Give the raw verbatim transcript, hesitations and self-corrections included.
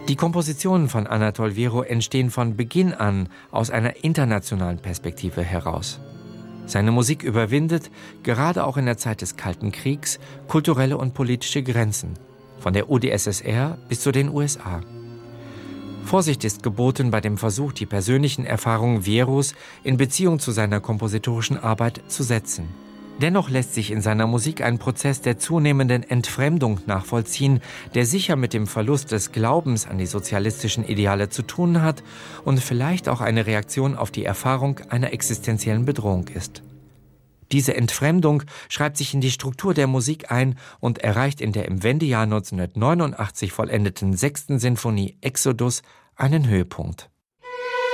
Die Kompositionen von Anatol Vero entstehen von Beginn an aus einer internationalen Perspektive heraus. Seine Musik überwindet, gerade auch in der Zeit des Kalten Kriegs, kulturelle und politische Grenzen, von der U d S S R bis zu den U S A. Vorsicht ist geboten bei dem Versuch, die persönlichen Erfahrungen Veros in Beziehung zu seiner kompositorischen Arbeit zu setzen. Dennoch lässt sich in seiner Musik ein Prozess der zunehmenden Entfremdung nachvollziehen, der sicher mit dem Verlust des Glaubens an die sozialistischen Ideale zu tun hat und vielleicht auch eine Reaktion auf die Erfahrung einer existenziellen Bedrohung ist. Diese Entfremdung schreibt sich in die Struktur der Musik ein und erreicht in der im Wendejahr neunzehnhundertneunundachtzig vollendeten sechsten Sinfonie Exodus einen Höhepunkt.